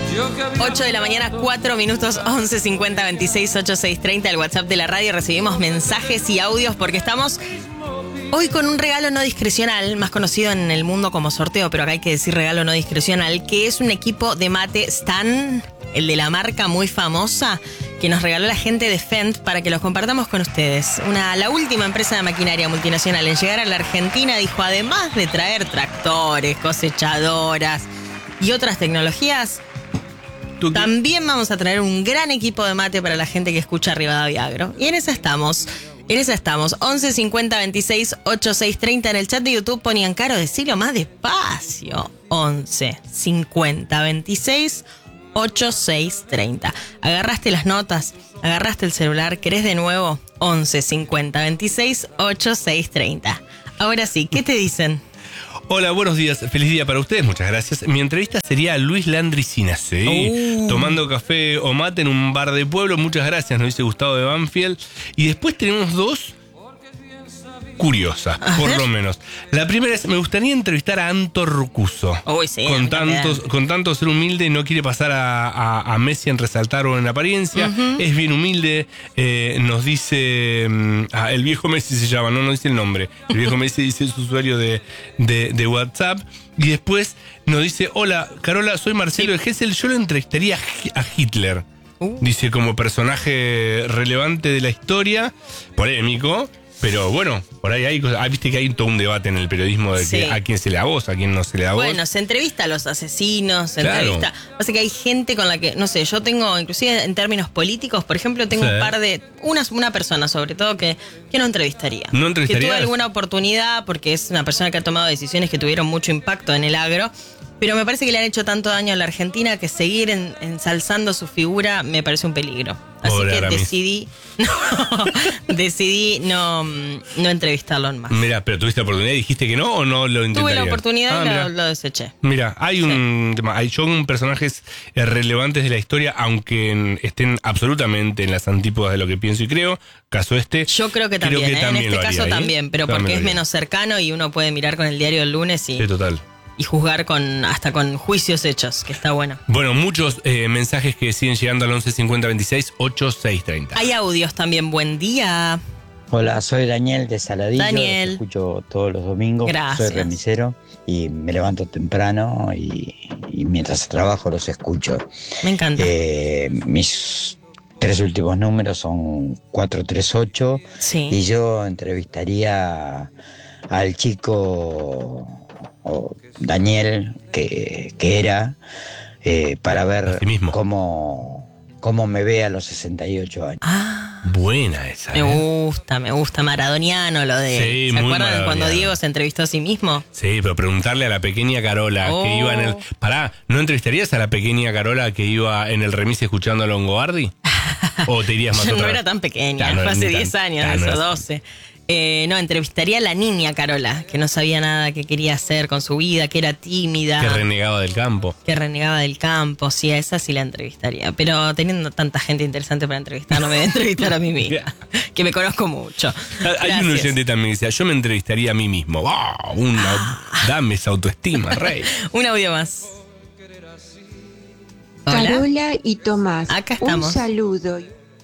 8 de la mañana, 4 minutos, 11 50 26 86 30, el WhatsApp de la radio. Recibimos mensajes y audios porque estamos hoy con un regalo no discrecional, más conocido en el mundo como sorteo, pero acá hay que decir regalo no discrecional, que es un equipo de mate Stan, el de la marca muy famosa, que nos regaló la gente de Fendt para que los compartamos con ustedes. La última empresa de maquinaria multinacional en llegar a la Argentina dijo, además de traer tractores, cosechadoras y otras tecnologías, también vamos a traer un gran equipo de mate para la gente que escucha Rivadavia Agro. Y en esa estamos. 11 50 26 86 30. En el chat de YouTube ponían, Caro, decilo más despacio. 11 50 26 86 30. Agarraste las notas, agarraste el celular, ¿querés de nuevo? 11 50 26 86 30. Ahora sí, ¿qué te dicen? Hola, buenos días. Feliz día para ustedes, muchas gracias. Mi entrevista sería a Luis Landricina, sí. Tomando café o mate en un bar de pueblo. Muchas gracias, nos dice Gustavo de Banfield. Y después tenemos dos curiosas, por lo menos. La primera es, me gustaría entrevistar a Anto Rocuso. Sí, con tanto ser humilde, no quiere pasar a Messi en resaltar o en apariencia. Es bien humilde. Nos dice, el viejo Messi se llama, no dice el nombre. El viejo Messi dice su usuario de WhatsApp. Y después nos dice, hola, Carola, soy Marcelo de Gesell. Yo lo entrevistaría a Hitler. Dice, como personaje relevante de la historia, polémico. Pero bueno, por ahí hay cosas. Viste que hay todo un debate en el periodismo de que a quién se le da voz, a quién no se le da voz. Bueno, se entrevista a los asesinos, se entrevista. O sea que hay gente con la que, no sé, yo tengo, inclusive en términos políticos, por ejemplo, tengo un par de. Una persona sobre todo que no entrevistaría. ¿No entrevistaría? Que tuve alguna oportunidad, porque es una persona que ha tomado decisiones que tuvieron mucho impacto en el agro. Pero me parece que le han hecho tanto daño a la Argentina que seguir ensalzando su figura me parece un peligro. Así que decidí no entrevistarlo más. Mira, pero ¿tuviste la oportunidad y dijiste que no o no lo intentarías? Tuve la oportunidad y lo deseché. Mira, hay un tema, son personajes relevantes de la historia, aunque estén absolutamente en las antípodas de lo que pienso y creo. Caso yo creo que también, en este caso también, pero porque es menos cercano y uno puede mirar con el diario del lunes y... Sí, total. Y juzgar hasta con juicios hechos, que está bueno. Bueno, muchos mensajes que siguen llegando al 11 50 26 86 30. Hay audios también. Buen día. Hola, soy Daniel de Saladillo. Daniel. Te escucho todos los domingos. Gracias. Soy remisero y me levanto temprano y mientras trabajo los escucho. Me encanta. Mis 3 últimos números son 438. Sí. Y yo entrevistaría al chico... o Daniel que era para ver cómo me ve a los 68 años. Buena esa. Me gusta maradoniano lo de. Sí, ¿se acuerdan cuando Diego se entrevistó a sí mismo? Sí, pero preguntarle a la pequeña Carola que iba en el. ¿No entrevistarías a la pequeña Carola que iba en el remis escuchando a Longobardi? ¿O te irías más Yo otra no vez? era tan pequeña, no fue hace ni 10 años, no 12. Entrevistaría a la niña Carola, que no sabía nada que quería hacer con su vida, que era tímida. Que renegaba del campo. Sí, a esa sí la entrevistaría. Pero teniendo tanta gente interesante para entrevistar, no me voy a entrevistar a mí misma, que me conozco mucho. Hay un oyente también que decía, yo me entrevistaría a mí mismo. Dame esa autoestima, rey. Un audio más. Hola. Carola y Tomás. Acá estamos. Un saludo.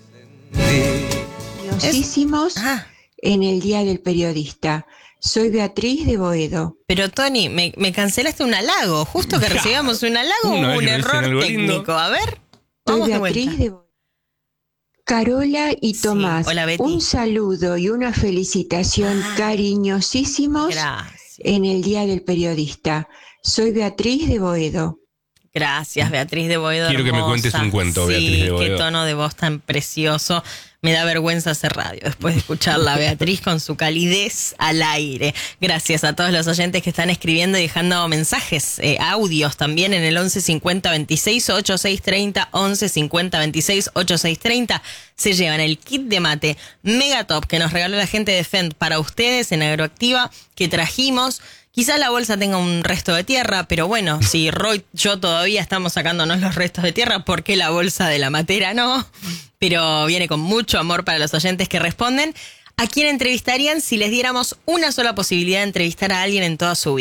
Curiosísimos. En el Día del Periodista. Soy Beatriz de Boedo. Pero Tony, me cancelaste un halago. Justo que recibamos un halago, un error técnico. Lindo. A ver, vamos Soy Beatriz de Boedo. Carola y Tomás. Hola, Betty. Un saludo y una felicitación cariñosísimos. Gracias. En el Día del Periodista. Soy Beatriz de Boedo. Gracias, Beatriz de Boedo. Quiero hermosa. que me cuentes un cuento, Beatriz de Boedo. Qué tono de voz tan precioso. Me da vergüenza hacer radio después de escucharla a Beatriz con su calidez al aire. Gracias a todos los oyentes que están escribiendo y dejando mensajes, audios también en el 11 50 26 86 30, 11 50 26 86 30. Se llevan el kit de mate Megatop que nos regaló la gente de Fendt para ustedes en Agroactiva, que trajimos. Quizás la bolsa tenga un resto de tierra, pero bueno, si Roy y yo todavía estamos sacándonos los restos de tierra, ¿por qué la bolsa de la matera no? Pero viene con mucho amor para los oyentes que responden. ¿A quién entrevistarían si les diéramos una sola posibilidad de entrevistar a alguien en toda su vida?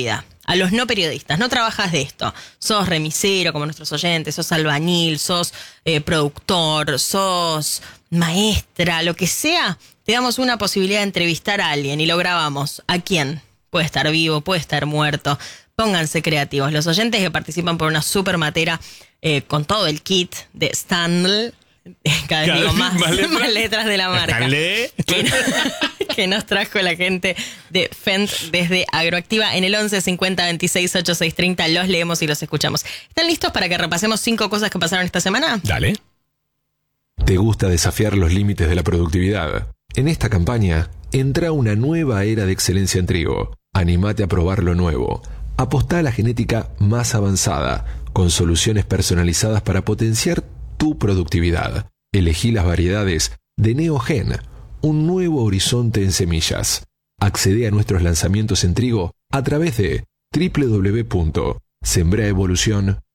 a los no periodistas, no trabajas de esto, sos remisero como nuestros oyentes, sos albañil, sos productor, sos maestra, lo que sea, te damos una posibilidad de entrevistar a alguien y lo grabamos. ¿A quién? Puede estar vivo, puede estar muerto. Pónganse creativos. Los oyentes que participan por una super matera con todo el kit de Stanley, cada vez digo más letras de la marca, que nos trajo la gente de Fendt desde Agroactiva en el 11 50 26 86 30. Los leemos y los escuchamos. ¿Están listos para que repasemos 5 cosas que pasaron esta semana? Dale. ¿Te gusta desafiar los límites de la productividad? En esta campaña, entra una nueva era de excelencia en trigo. Anímate a probar lo nuevo. Apostá a la genética más avanzada, con soluciones personalizadas para potenciar tu productividad. Elegí las variedades de Neogen, un nuevo horizonte en semillas. Accede a nuestros lanzamientos en trigo a través de www.sembraevolucion.com.